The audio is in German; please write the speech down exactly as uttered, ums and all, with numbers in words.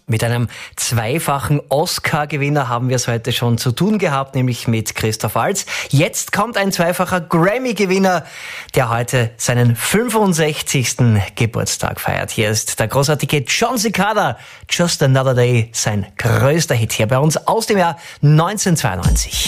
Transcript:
Mit einem zweifachen Oscar-Gewinner haben wir es heute schon zu tun gehabt, nämlich mit Christoph Waltz. Jetzt kommt ein zweifacher Grammy-Gewinner, der heute seinen fünfundsechzigsten Geburtstag feiert. Hier ist der großartige John Cicada, Just Another Day, sein größter Hit hier bei uns aus dem Jahr neunzehnhundertzweiundneunzig.